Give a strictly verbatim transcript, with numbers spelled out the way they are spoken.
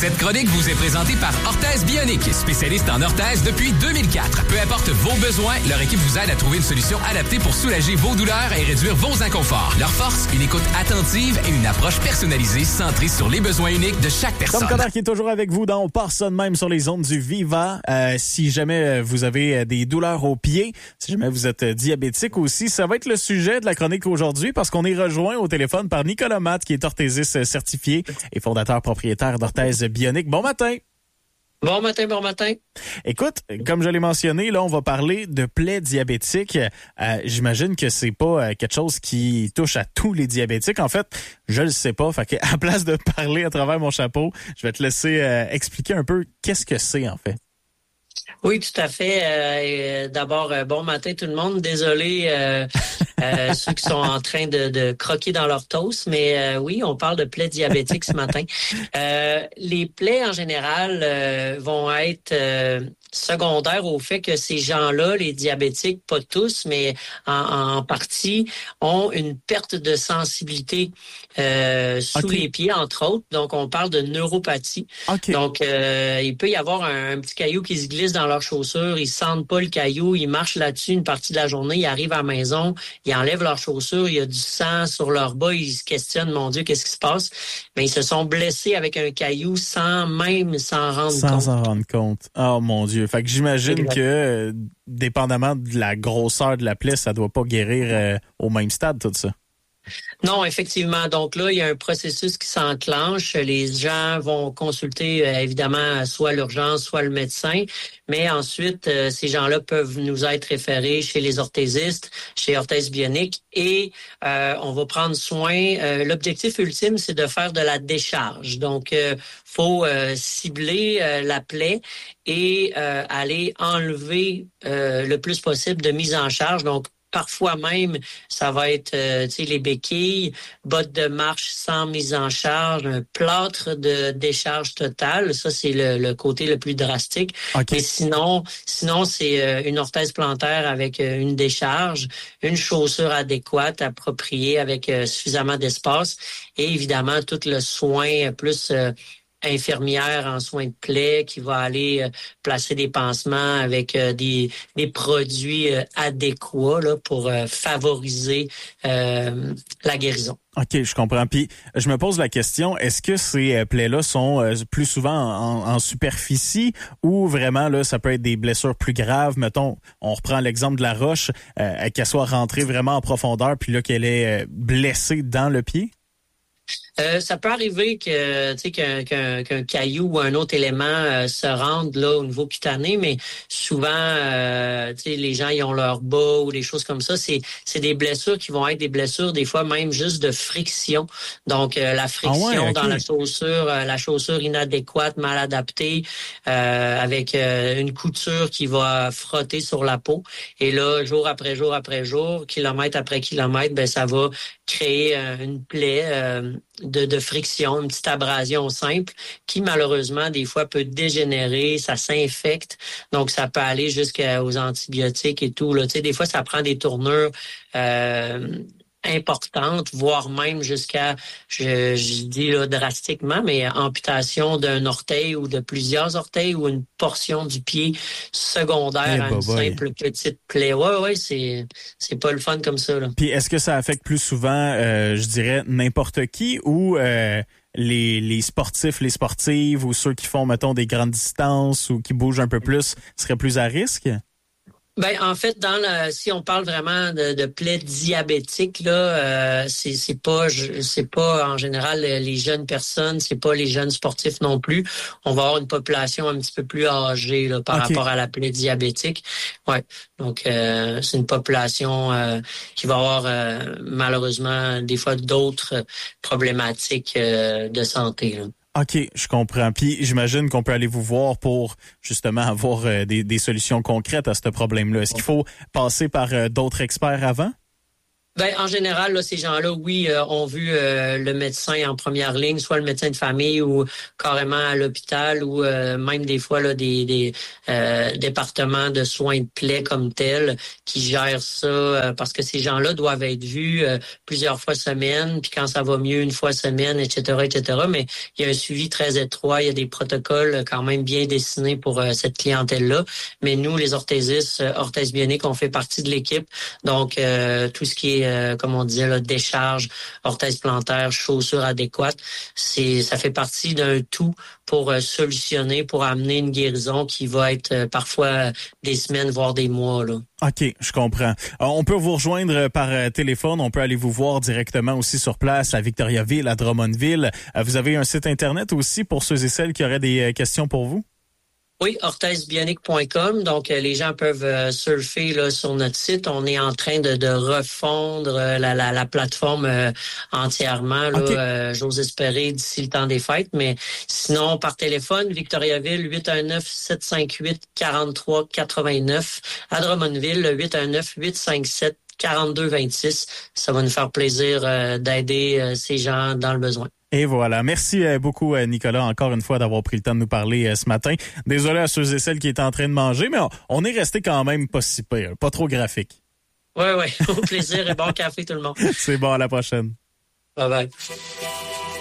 Cette chronique vous est présentée par Orthèse Bionique, spécialiste en orthèse depuis deux mille quatre. Peu importe vos besoins, leur équipe vous aide à trouver une solution adaptée pour soulager vos douleurs et réduire vos inconforts. Leur force, une écoute attentive et une approche personnalisée centrée sur les besoins uniques de chaque personne. Tom Coderre qui est toujours avec vous dans On part ça de même sur les ondes du Viva. Euh, si jamais vous avez des douleurs aux pieds, si jamais vous êtes diabétique aussi, ça va être le sujet de la chronique aujourd'hui parce qu'on est rejoint au téléphone par Nicolas Matt qui est orthésiste certifié et fondateur propriétaire d'Orthèse Bionique. Bon matin! Bon matin, bon matin. Écoute, comme je l'ai mentionné, là, on va parler de plaies diabétiques. Euh, j'imagine que c'est pas euh, quelque chose qui touche à tous les diabétiques. En fait, je le sais pas. Fait que, à place de parler à travers mon chapeau, je vais te laisser euh, expliquer un peu qu'est-ce que c'est, en fait. Oui, tout à fait. Euh, d'abord, euh, bon matin tout le monde. Désolé euh, euh, ceux qui sont en train de, de croquer dans leur toast, mais euh, oui, on parle de plaies diabétiques ce matin. Euh, les plaies, en général, euh, vont être euh, secondaires au fait que ces gens-là, les diabétiques, pas tous, mais en, en partie, ont une perte de sensibilité euh, sous okay. les pieds, entre autres. Donc, on parle de neuropathie. Okay. Donc, euh, il peut y avoir un, un petit caillou qui se glisse dans leurs chaussures, ils sentent pas le caillou, ils marchent là-dessus une partie de la journée, ils arrivent à la maison, ils enlèvent leurs chaussures, il y a du sang sur leurs bas, ils se questionnent, mon Dieu, qu'est-ce qui se passe? Mais ils se sont blessés avec un caillou sans même s'en rendre sans compte. Sans s'en rendre compte. Oh mon Dieu. Fait que j'imagine exact. que, euh, dépendamment de la grosseur de la plaie, ça doit pas guérir euh, au même stade, tout ça. Non, effectivement. Donc là, il y a un processus qui s'enclenche. Les gens vont consulter euh, évidemment soit l'urgence, soit le médecin. Mais ensuite, euh, ces gens-là peuvent nous être référés chez les orthésistes, chez Orthèse Bionique, et euh, on va prendre soin. Euh, l'objectif ultime, c'est de faire de la décharge. Donc, euh, faut euh, cibler euh, la plaie et euh, aller enlever euh, le plus possible de mise en charge. Donc, parfois même, ça va être euh, tu sais, les béquilles, bottes de marche sans mise en charge, un plâtre de décharge totale. Ça, c'est le, le côté le plus drastique. Okay. Mais sinon, sinon c'est euh, une orthèse plantaire avec euh, une décharge, une chaussure adéquate, appropriée, avec euh, suffisamment d'espace et évidemment tout le soin plus... Euh, infirmière en soins de plaie qui va aller euh, placer des pansements avec euh, des, des produits euh, adéquats là, pour euh, favoriser euh, la guérison. OK, je comprends. Puis, je me pose la question, est-ce que ces euh, plaies-là sont euh, plus souvent en, en superficie ou vraiment, là, ça peut être des blessures plus graves? Mettons, on reprend l'exemple de la roche, euh, qu'elle soit rentrée vraiment en profondeur puis là, qu'elle est euh, blessée dans le pied? Euh, ça peut arriver que tu sais qu'un, qu'un, qu'un caillou ou un autre élément euh, se rende là au niveau cutané, mais souvent euh, tu sais les gens ils ont leur bas ou des choses comme ça. C'est c'est des blessures qui vont être des blessures des fois même juste de friction. Donc euh, la friction ah ouais, okay. dans la chaussure, euh, la chaussure inadéquate, mal adaptée, euh, avec euh, une couture qui va frotter sur la peau. Et là jour après jour après jour, kilomètre après kilomètre, ben ça va créer euh, une plaie. Euh, De, de friction, une petite abrasion simple qui malheureusement des fois peut dégénérer, ça s'infecte, donc ça peut aller jusqu'aux antibiotiques et tout. Là. Tu sais, des fois ça prend des tournures euh, importantes, voire même jusqu'à, je, je dis là drastiquement, mais amputation d'un orteil ou de plusieurs orteils ou une portion du pied secondaire hey, à une boy. simple petite plaie. Ouais, ouais, c'est c'est pas le fun comme ça. Là. Puis est-ce que ça affecte plus souvent, euh, je dirais, n'importe qui ou euh, les, les sportifs, les sportives ou ceux qui font, mettons, des grandes distances ou qui bougent un peu plus seraient plus à risque? Ben en fait dans la si on parle vraiment de, de plaies diabétiques là euh, c'est c'est pas je, c'est pas en général les jeunes personnes, c'est pas les jeunes sportifs non plus. On va avoir une population un petit peu plus âgée là par okay. rapport à la plaie diabétique. Ouais. Donc euh, c'est une population euh, qui va avoir euh, malheureusement des fois d'autres problématiques euh, de santé là. OK, je comprends. Puis j'imagine qu'on peut aller vous voir pour justement avoir euh, des, des solutions concrètes à ce problème-là. Est-ce qu'il faut passer par euh, d'autres experts avant? Ben, en général, là, ces gens-là, oui, euh, ont vu euh, le médecin en première ligne, soit le médecin de famille ou carrément à l'hôpital ou euh, même des fois là, des, des euh, départements de soins de plaie comme tel qui gèrent ça euh, parce que ces gens-là doivent être vus euh, plusieurs fois semaine, puis quand ça va mieux, une fois semaine, et cetera, et cetera. Mais il y a un suivi très étroit, il y a des protocoles quand même bien dessinés pour euh, cette clientèle-là. Mais nous, les orthésistes, euh, orthèses bioniques, on fait partie de l'équipe. Donc, euh, tout ce qui est Euh, comme on disait, là, décharge, orthèse plantaire, chaussures adéquates. C'est, ça fait partie d'un tout pour euh, solutionner, pour amener une guérison qui va être euh, parfois des semaines, voire des mois, là. OK, je comprends. Alors, on peut vous rejoindre par euh, téléphone. On peut aller vous voir directement aussi sur place à Victoriaville, à Drummondville. Euh, vous avez un site Internet aussi pour ceux et celles qui auraient des euh, questions pour vous? Oui, orthèse bionique point com. Donc, euh, les gens peuvent euh, surfer là, sur notre site. On est en train de, de refondre euh, la, la, la plateforme euh, entièrement. Là, okay. euh, j'ose espérer d'ici le temps des fêtes. Mais sinon, par téléphone, Victoriaville, huit un neuf, sept cinq huit, quatre trois huit neuf. À Drummondville, huit un neuf, huit cinq sept, quatre deux deux six. Ça va nous faire plaisir euh, d'aider euh, ces gens dans le besoin. Et voilà. Merci beaucoup, Nicolas, encore une fois, d'avoir pris le temps de nous parler ce matin. Désolé à ceux et celles qui étaient en train de manger, mais on est resté quand même pas si pire, pas trop graphique. Oui, oui. Au plaisir et bon café tout le monde. C'est bon, à la prochaine. Bye bye.